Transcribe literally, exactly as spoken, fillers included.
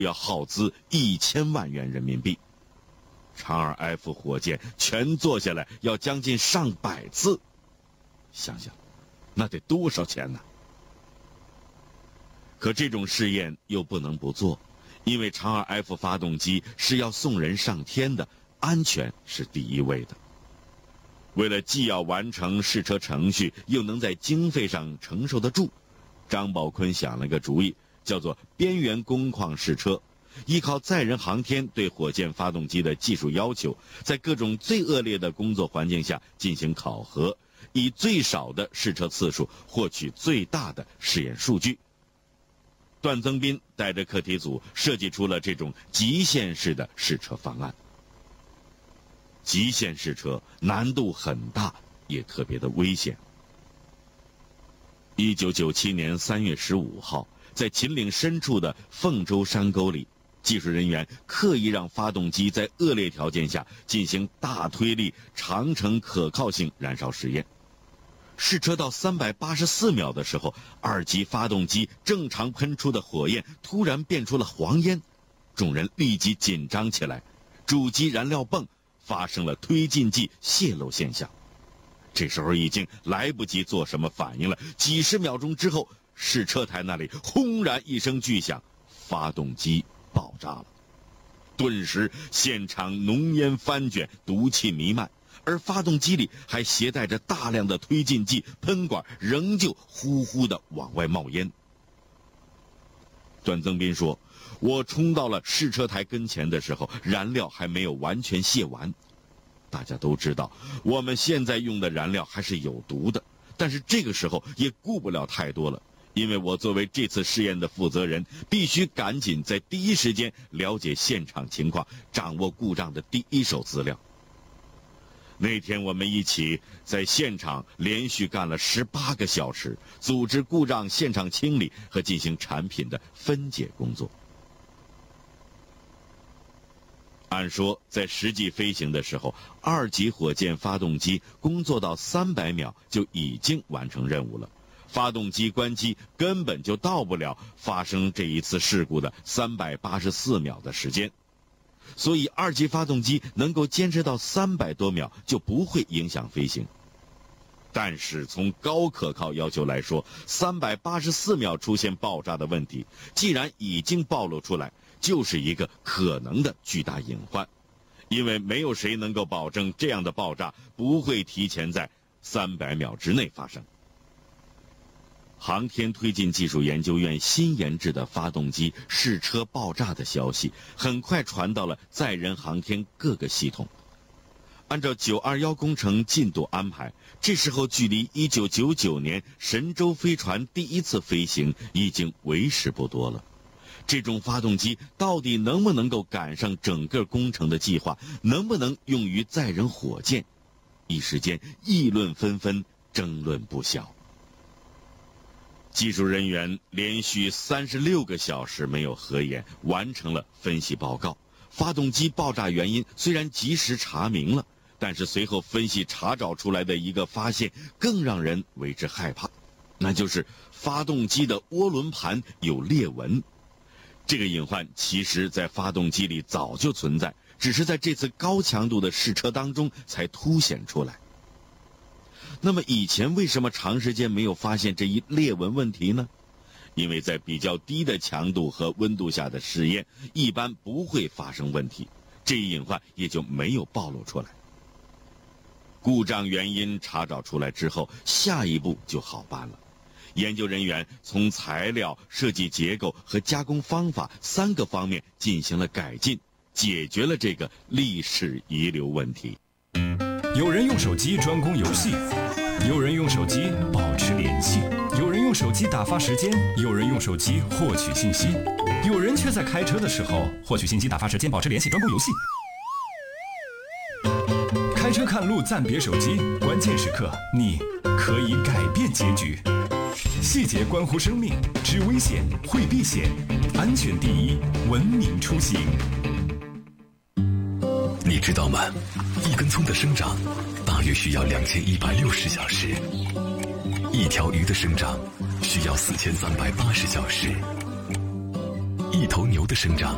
要耗资一千万元人民币。长二 F 火箭全做下来要将近上百次，想想那得多少钱呢？可这种试验又不能不做，因为长二 F 发动机是要送人上天的，安全是第一位的。为了既要完成试车程序，又能在经费上承受得住，张宝坤想了个主意，叫做边缘工况试车，依靠载人航天对火箭发动机的技术要求，在各种最恶劣的工作环境下进行考核，以最少的试车次数获取最大的试验数据。段增斌带着课题组设计出了这种极限式的试车方案。极限试车难度很大，也特别的危险。一九九七年三月十五号，在秦岭深处的凤洲山沟里，技术人员刻意让发动机在恶劣条件下进行大推力长程可靠性燃烧实验。试车到三百八十四秒的时候，二级发动机正常喷出的火焰突然变出了黄烟，众人立即紧张起来，主机燃料泵发生了推进剂泄漏现象。这时候已经来不及做什么反应了，几十秒钟之后，试车台那里轰然一声巨响，发动机爆炸了。顿时现场浓烟翻卷，毒气弥漫，而发动机里还携带着大量的推进剂，喷管仍旧呼呼地往外冒烟。段增斌说，我冲到了试车台跟前的时候，燃料还没有完全泄完。大家都知道，我们现在用的燃料还是有毒的，但是这个时候也顾不了太多了，因为我作为这次试验的负责人，必须赶紧在第一时间了解现场情况，掌握故障的第一手资料。那天我们一起在现场连续干了十八个小时，组织故障现场清理和进行产品的分解工作。按说在实际飞行的时候，二级火箭发动机工作到三百秒就已经完成任务了，发动机关机根本就到不了发生这一次事故的三百八十四秒的时间，所以二级发动机能够坚持到三百多秒就不会影响飞行。但是从高可靠要求来说，三百八十四秒出现爆炸的问题，既然已经暴露出来，就是一个可能的巨大隐患，因为没有谁能够保证这样的爆炸不会提前在三百秒之内发生。航天推进技术研究院新研制的发动机试车爆炸的消息很快传到了载人航天各个系统。按照九二一工程进度安排，这时候距离一九九九年神舟飞船第一次飞行已经为时不多了。这种发动机到底能不能够赶上整个工程的计划，能不能用于载人火箭，一时间议论纷纷，争论不小。技术人员连续三十六个小时没有合眼，完成了分析报告。发动机爆炸原因虽然及时查明了，但是随后分析查找出来的一个发现更让人为之害怕，那就是发动机的涡轮盘有裂纹。这个隐患其实在发动机里早就存在，只是在这次高强度的试车当中才凸显出来。那么以前为什么长时间没有发现这一裂纹问题呢？因为在比较低的强度和温度下的试验一般不会发生问题，这一隐患也就没有暴露出来。故障原因查找出来之后，下一步就好办了。研究人员从材料、设计结构和加工方法三个方面进行了改进，解决了这个历史遗留问题。 有人用手机专攻游戏，有人用手机保持联系，有人用手机打发时间，有人用手机获取信息，有人却在开车的时候获取信息、打发时间、保持联系、专攻游戏。开车看路暂别手机，关键时刻你可以改变结局。细节关乎生命，知危险会避险，安全第一，文明出行。 你知道吗？一根葱的生长大约需要两千一百六十小时，一条鱼的生长需要四千三百八十小时，一头牛的生长